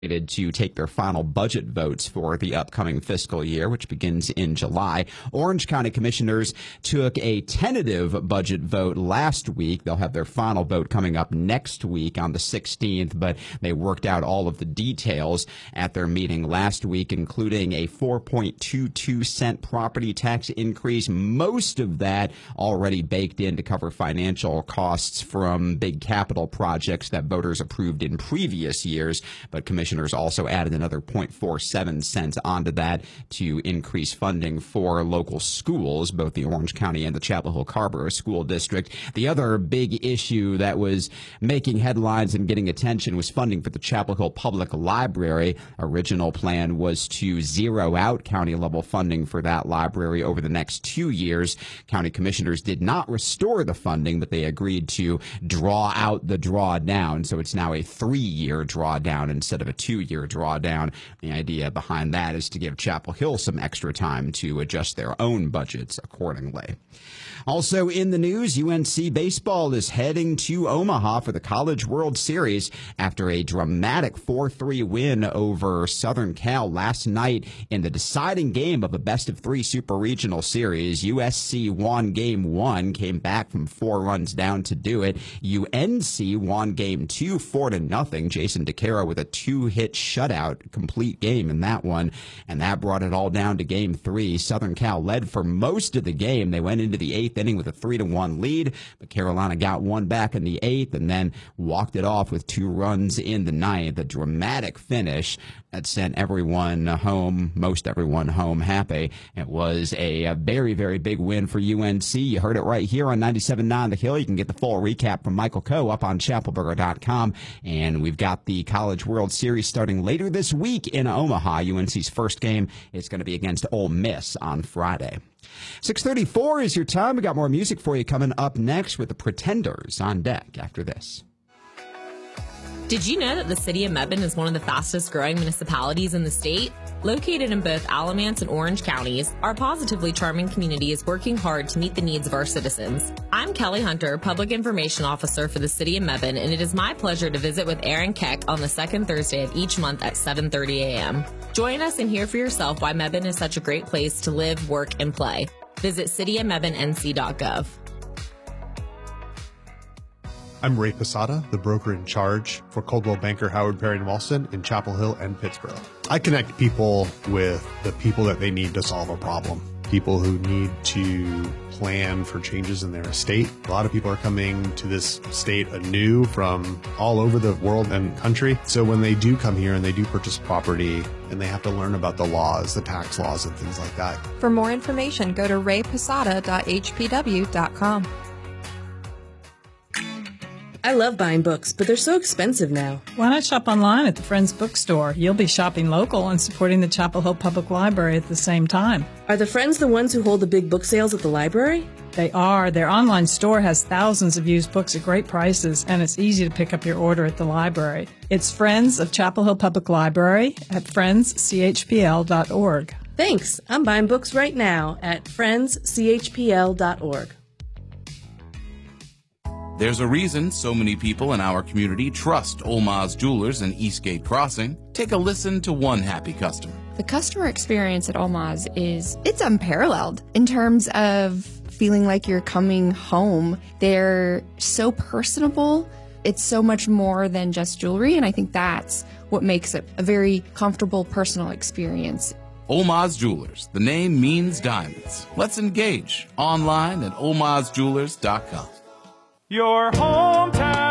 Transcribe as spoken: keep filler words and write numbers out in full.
to take their final budget votes for the upcoming fiscal year, which begins in July. Orange County commissioners took a tentative budget vote last week. They'll have their final vote coming up next week on the sixteenth, but they worked out all of the details at their meeting last week, including a four point two two cent property tax increase. Most of that already baked in to cover financial costs from big capital projects that voters approved in previous years, but commissioners Commissioners also added another zero point four seven cents onto that to increase funding for local schools, both the Orange County and the Chapel Hill Carrboro School District. The other big issue that was making headlines and getting attention was funding for the Chapel Hill Public Library. Original plan was to zero out county-level funding for that library over the next two years. County commissioners did not restore the funding, but they agreed to draw out the drawdown, so it's now a three-year drawdown instead of a two-year drawdown. The idea behind that is to give Chapel Hill some extra time to adjust their own budgets accordingly. Also in the news, U N C baseball is heading to Omaha for the College World Series after a dramatic four three win over Southern Cal last night in the deciding game of a best-of-three Super Regional Series. U S C won Game one, came back from four runs down to do it. U N C won Game two, four to nothing. Jason DeCaro with a two-hit shutout, complete game in that one, and that brought it all down to Game three. Southern Cal led for most of the game. They went into the eighth inning with a three to one lead, but Carolina got one back in the eighth and then walked it off with two runs in the ninth. A dramatic finish that sent everyone home, most everyone home, happy. It was a, a very, very big win for U N C. You heard it right here on ninety-seven point nine The Hill. You can get the full recap from Michael Coe up on chapel burger dot com. And we've got the College World Series starting later this week in Omaha. U N C's first game is going to be against Ole Miss on Friday. six thirty-four is your time. We got more music for you coming up next with the Pretenders on deck after this. Did you know that the city of Mebane is one of the fastest growing municipalities in the state? Located in both Alamance and Orange counties, our positively charming community is working hard to meet the needs of our citizens. I'm Kelly Hunter, Public Information Officer for the city of Mebane, and it is my pleasure to visit with Aaron Keck on the second Thursday of each month at seven thirty a.m. Join us and hear for yourself why Mebane is such a great place to live, work, and play. Visit city of mebane n c dot gov. I'm Ray Posada, the broker in charge for Coldwell Banker Howard Perry and Walston in Chapel Hill and Pittsburgh. I connect people with the people that they need to solve a problem. People who need to plan for changes in their estate. A lot of people are coming to this state anew from all over the world and country. So when they do come here and they do purchase property and they have to learn about the laws, the tax laws and things like that. For more information, go to ray posada dot h p w dot com. I love buying books, but they're so expensive now. Why not shop online at the Friends Bookstore? You'll be shopping local and supporting the Chapel Hill Public Library at the same time. Are the Friends the ones who hold the big book sales at the library? They are. Their online store has thousands of used books at great prices, and it's easy to pick up your order at the library. It's Friends of Chapel Hill Public Library at friends c h p l dot org. Thanks. I'm buying books right now at friends c h p l dot org. There's a reason so many people in our community trust Olmaz Jewelers in Eastgate Crossing. Take a listen to one happy customer. The customer experience at Olmaz is, it's unparalleled in terms of feeling like you're coming home. They're so personable. It's so much more than just jewelry, and I think that's what makes it a very comfortable, personal experience. Olmaz Jewelers. The name means diamonds. Let's engage online at olmaz jewelers dot com. Your hometown